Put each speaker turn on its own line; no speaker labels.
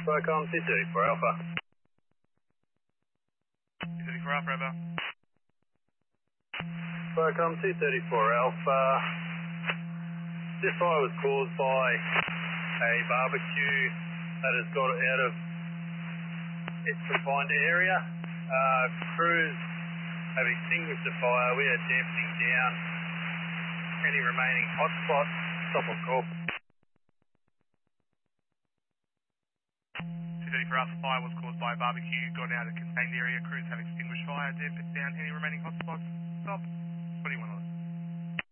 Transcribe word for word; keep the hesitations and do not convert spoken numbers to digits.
Welcome two thirty-four Alpha.
two thirty-four Alpha, over.
Welcome two thirty-four Alpha. This fire was caused by a barbecue that has got out of its confined area. Uh, crews have extinguished the fire. We are dampening down any remaining hotspots. Stop on call.
two thirty-four Alpha, fire was caused by a barbecue, gone out of contained area. Crews have extinguished fire, dampened down any remaining hotspots. Stop. twenty-one.